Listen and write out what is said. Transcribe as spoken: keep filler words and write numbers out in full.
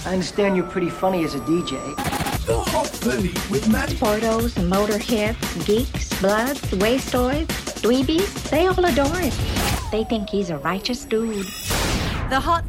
I understand you're pretty funny as a D J. The Hot thirty with Maddie. Portos, motorheads, geeks, bloods, wastoids, dweebies, they all adore him. They think he's a righteous dude. The Hot